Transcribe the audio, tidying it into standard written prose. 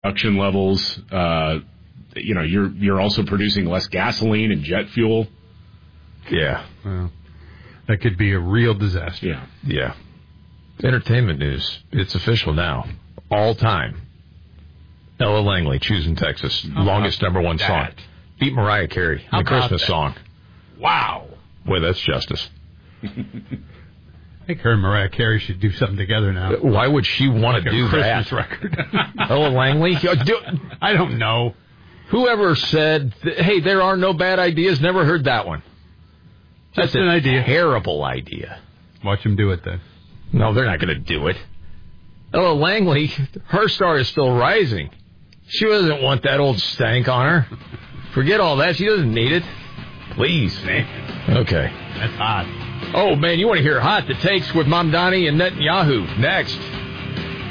production levels. You're also producing less gasoline and jet fuel. Yeah. Well, that could be a real disaster. Yeah. Entertainment news. It's official now. All time. Ella Langley, Choosing Texas. Longest number one song. Beat Mariah Carey. The Christmas song. Wow. Boy, that's justice. I think her and Mariah Carey should do something together now. Why would she want to do that? Christmas record. Ella Langley? I don't know. Whoever said, hey, there are no bad ideas, never heard that one. That's an idea. Terrible idea. Watch them do it then. No, they're not going to do it. Ella Langley, her star is still rising. She doesn't want that old stank on her. Forget all that. She doesn't need it. Please. Okay. That's hot. Oh, man, you want to hear Hot the Takes with Mamdani and Netanyahu next.